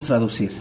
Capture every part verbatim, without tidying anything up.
traducir?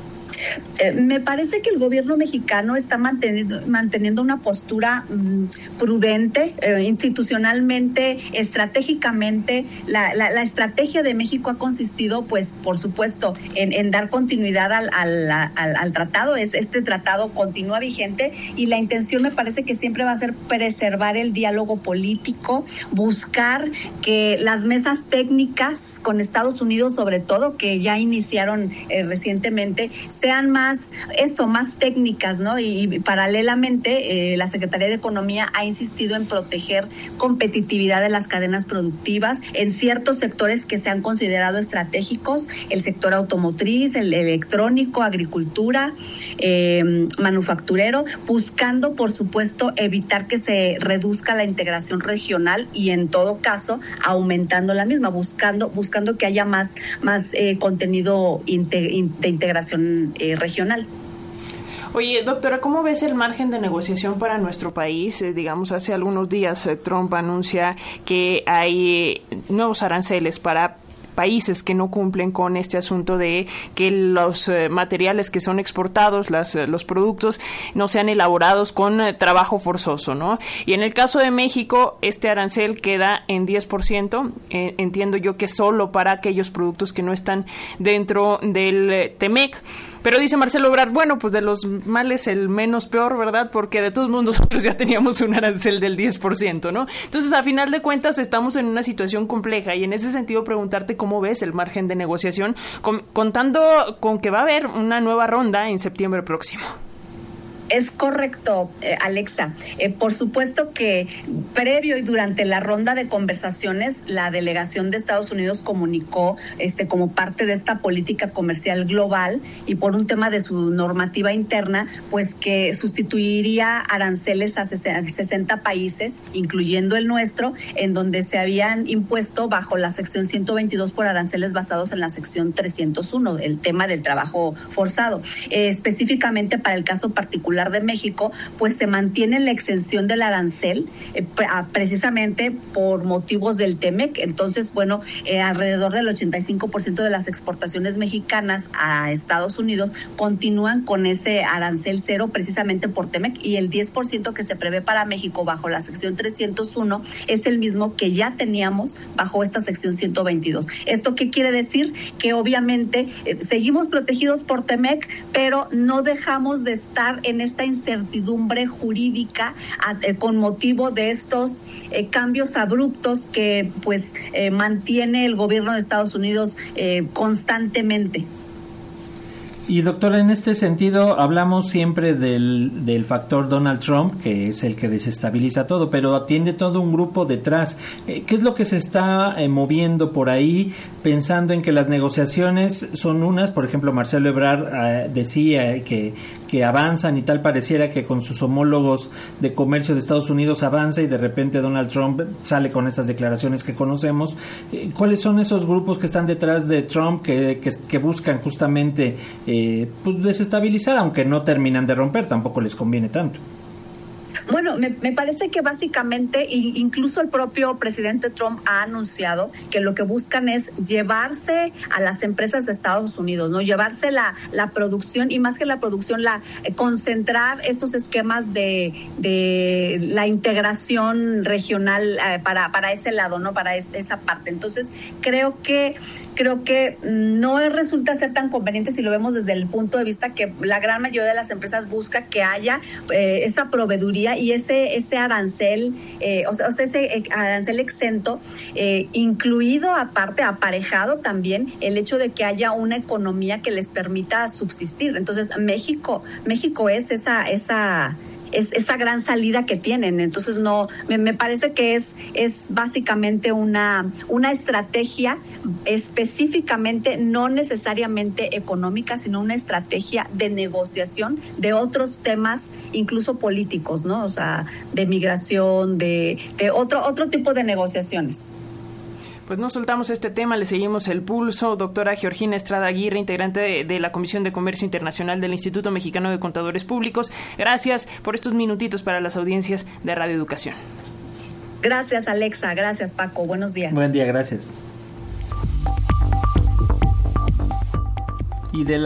Eh, me parece que el gobierno mexicano está manteniendo, manteniendo una postura mmm, prudente, eh, institucionalmente, estratégicamente. La, la, la estrategia de México ha consistido, pues, por supuesto, en, en dar continuidad al, al, al, al tratado. Es, este tratado continúa vigente y la intención me parece que siempre va a ser preservar el diálogo político, buscar que las mesas técnicas con Estados Unidos, sobre todo, que ya iniciaron eh, recientemente, sean más, eso, más técnicas, ¿no? Y, y paralelamente, eh, la Secretaría de Economía ha insistido en proteger competitividad de las cadenas productivas en ciertos sectores que se han considerado estratégicos, el sector automotriz, el electrónico, agricultura, eh, manufacturero, buscando, por supuesto, evitar que se reduzca la integración regional y, en todo caso, aumentando la misma, buscando, buscando que haya más, más eh, contenido inte, de integración eh, regional. Oye, doctora, ¿cómo ves el margen de negociación para nuestro país? Eh, digamos, hace algunos días eh, Trump anuncia que hay eh, nuevos aranceles para países que no cumplen con este asunto de que los eh, materiales que son exportados, las, eh, los productos, no sean elaborados con eh, trabajo forzoso, ¿no? Y en el caso de México, este arancel queda en diez por ciento. Eh, entiendo yo que solo para aquellos productos que no están dentro del eh, T-MEC. Pero dice Marcelo Ebrard, bueno, pues de los males el menos peor, ¿verdad? Porque de todos modos nosotros ya teníamos un arancel del diez por ciento, ¿no? Entonces, a final de cuentas, estamos en una situación compleja y en ese sentido preguntarte cómo ves el margen de negociación, con, contando con que va a haber una nueva ronda en septiembre próximo. Es correcto, eh, Alexa. Eh, por supuesto que previo y durante la ronda de conversaciones, la delegación de Estados Unidos comunicó este, como parte de esta política comercial global y por un tema de su normativa interna, pues que sustituiría aranceles a sesenta países, incluyendo el nuestro, en donde se habían impuesto bajo la sección ciento veintidós por aranceles basados en la sección trescientos uno, el tema del trabajo forzado. Eh, específicamente para el caso particular de México, pues se mantiene la exención del arancel eh, precisamente por motivos del T-MEC. Entonces, bueno, eh, alrededor del ochenta y cinco por ciento de las exportaciones mexicanas a Estados Unidos continúan con ese arancel cero precisamente por T-MEC, y el diez por ciento que se prevé para México bajo la sección trescientos uno es el mismo que ya teníamos bajo esta sección ciento veintidós. ¿Esto qué quiere decir? Que obviamente eh, seguimos protegidos por T-MEC, pero no dejamos de estar en esta incertidumbre jurídica a, eh, con motivo de estos eh, cambios abruptos que pues eh, mantiene el gobierno de Estados Unidos eh, constantemente. Y doctora, en este sentido hablamos siempre del, del factor Donald Trump, que es el que desestabiliza todo, pero tiene todo un grupo detrás. ¿Qué es lo que se está eh, moviendo por ahí, pensando en que las negociaciones son unas? Por ejemplo, Marcelo Ebrard eh, decía que, que avanzan y tal, pareciera que con sus homólogos de comercio de Estados Unidos avanza y de repente Donald Trump sale con estas declaraciones que conocemos. ¿Cuáles son esos grupos que están detrás de Trump que, que, que buscan justamente eh, pues desestabilizar, aunque no terminan de romper, tampoco les conviene tanto? Bueno, me, me parece que básicamente incluso el propio presidente Trump ha anunciado que lo que buscan es llevarse a las empresas de Estados Unidos, ¿no? Llevarse la, la producción y más que la producción, la eh, concentrar estos esquemas de, de la integración regional eh, para, para ese lado, ¿no? Para es, esa parte. Entonces, creo que creo que no resulta ser tan conveniente si lo vemos desde el punto de vista que la gran mayoría de las empresas busca que haya eh, esa proveeduría y ese ese arancel, eh, o, sea, o sea, ese arancel exento, eh, incluido aparte, aparejado también el hecho de que haya una economía que les permita subsistir. Entonces, México, México es esa, esa, es esa gran salida que tienen. Entonces, no, me, me parece que es, es básicamente una, una estrategia específicamente, no necesariamente económica, sino una estrategia de negociación de otros temas, incluso políticos, ¿no? O sea, de migración, de, de otro, otro tipo de negociaciones. Pues no soltamos este tema, le seguimos el pulso. Doctora Georgina Estrada Aguirre, integrante de, de la Comisión de Comercio Internacional del Instituto Mexicano de Contadores Públicos. Gracias por estos minutitos para las audiencias de Radio Educación. Gracias, Alexa. Gracias, Paco. Buenos días. Buen día, gracias. Y de la